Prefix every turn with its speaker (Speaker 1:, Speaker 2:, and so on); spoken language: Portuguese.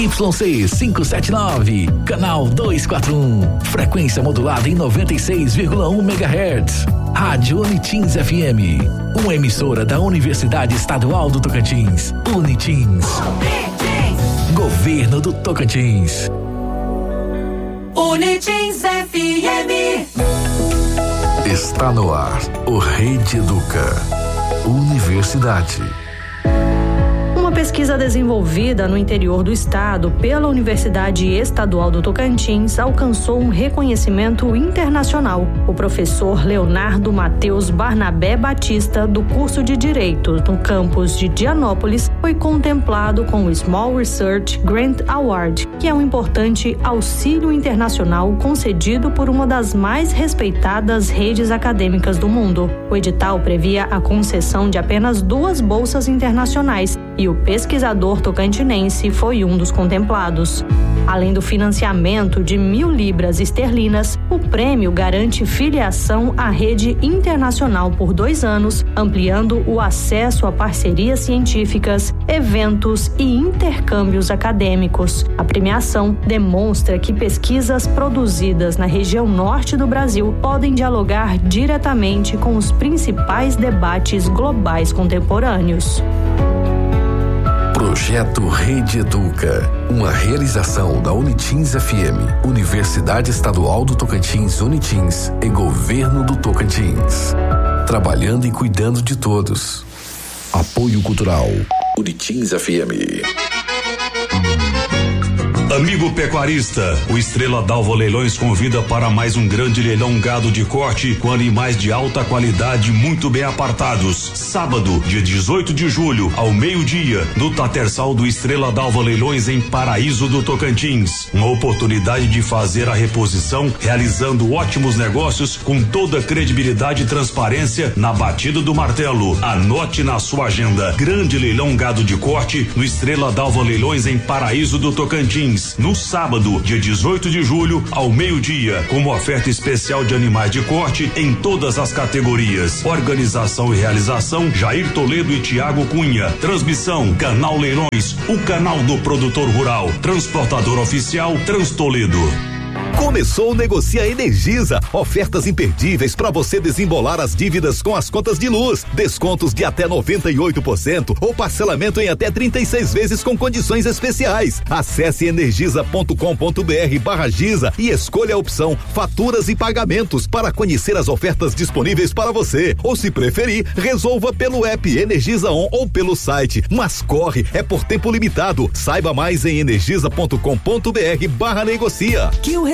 Speaker 1: YC 579, canal 241, frequência modulada em 96,1 MHz. Rádio Unitins FM, uma emissora da Universidade Estadual do Tocantins. Unitins. Governo do Tocantins.
Speaker 2: Unitins FM.
Speaker 1: Está no ar o Rede Educa. Universidade.
Speaker 3: Uma pesquisa desenvolvida no interior do estado pela Universidade Estadual do Tocantins alcançou um reconhecimento internacional. O professor Leonardo Matheus Barnabé Batista, do curso de Direito no campus de Dianópolis, foi contemplado com o Small Research Grant Award, que é um importante auxílio internacional concedido por uma das mais respeitadas redes acadêmicas do mundo. O edital previa a concessão de apenas 2 bolsas internacionais e o pesquisador tocantinense foi um dos contemplados. Além do financiamento de 1.000 libras esterlinas, o prêmio garante filiação à rede internacional por 2 anos, ampliando o acesso a parcerias científicas, eventos e intercâmbios acadêmicos. A premiação demonstra que pesquisas produzidas na região norte do Brasil podem dialogar diretamente com os principais debates globais contemporâneos.
Speaker 1: Projeto Rede Educa, uma realização da Unitins FM, Universidade Estadual do Tocantins, Unitins e Governo do Tocantins. Trabalhando e cuidando de todos. Apoio Cultural, Unitins FM.
Speaker 4: Amigo pecuarista, o Estrela d'Alva Leilões convida para mais um grande leilão gado de corte com animais de alta qualidade muito bem apartados. Sábado, dia 18 de julho, ao meio-dia, no Tatersal do Estrela d'Alva Leilões em Paraíso do Tocantins. Uma oportunidade de fazer a reposição, realizando ótimos negócios com toda a credibilidade e transparência na batida do martelo. Anote na sua agenda. Grande leilão gado de corte no Estrela d'Alva Leilões em Paraíso do Tocantins. No sábado, dia 18 de julho, ao meio-dia, como oferta especial de animais de corte em todas as categorias. Organização e realização, Jair Toledo e Tiago Cunha. Transmissão, Canal Leilões, o canal do produtor rural. Transportador oficial, Transtoledo.
Speaker 5: Começou o Negocia Energisa. Ofertas imperdíveis para você desembolar as dívidas com as contas de luz. Descontos de até 98% ou parcelamento em até 36 vezes com condições especiais. Acesse energisa.com.br/giza e escolha a opção Faturas e Pagamentos para conhecer as ofertas disponíveis para você. Ou, se preferir, resolva pelo app Energisa On ou pelo site. Mas corre, é por tempo limitado. Saiba mais em energisa.com.br/negocia.